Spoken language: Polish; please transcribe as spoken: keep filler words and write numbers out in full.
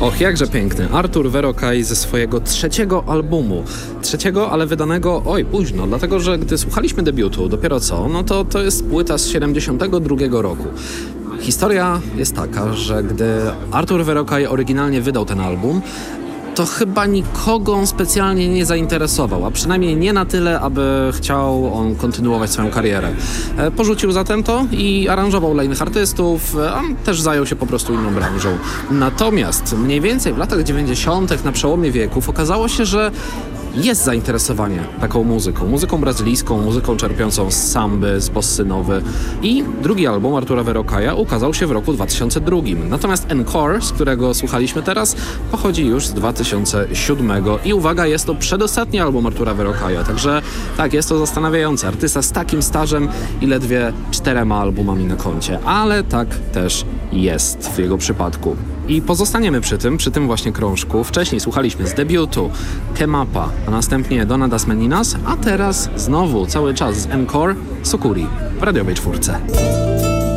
Och, jakże piękny. Artur Verocai ze swojego trzeciego albumu. Trzeciego, ale wydanego, oj, późno, dlatego że gdy słuchaliśmy debiutu dopiero co, no to to jest płyta z siedemdziesiątego drugiego roku. Historia jest taka, że gdy Artur Verocai oryginalnie wydał ten album, to chyba nikogo on specjalnie nie zainteresował, a przynajmniej nie na tyle, aby chciał on kontynuować swoją karierę. E, porzucił zatem to i aranżował dla innych artystów, a też zajął się po prostu inną branżą. Natomiast mniej więcej w latach dziewięćdziesiątych na przełomie wieków okazało się, że jest zainteresowanie taką muzyką, muzyką brazylijską, muzyką czerpiącą z samby, z bossy nowy. I drugi album Artura Verocaia ukazał się w roku dwa tysiące drugim. Natomiast Encore, z którego słuchaliśmy teraz, pochodzi już z dwa tysiące siódmego. I uwaga, jest to przedostatni album Artura Verocaia, także tak, jest to zastanawiające. Artysta z takim stażem i ledwie czterema albumami na koncie. Ale tak też jest w jego przypadku. I pozostaniemy przy tym, przy tym właśnie krążku. Wcześniej słuchaliśmy z debiutu Kemapa, a następnie Dona das Meninas, a teraz znowu cały czas z Encore Sukuri w radiowej czwórce.